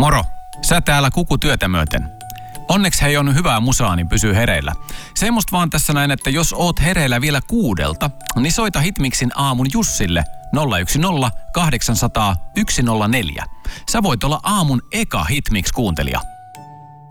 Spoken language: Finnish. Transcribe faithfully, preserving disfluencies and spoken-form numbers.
Moro, sä täällä kukutyötä myöten. Onneksi hei on hyvää musaa, niin pysyy hereillä. Semmosta vaan tässä näin, että jos oot hereillä vielä kuudelta, niin soita Hitmixin aamun Jussille nolla yksi nolla kahdeksan nolla nolla yksi nolla neljä. Sä voit olla aamun eka Hitmix-kuuntelija.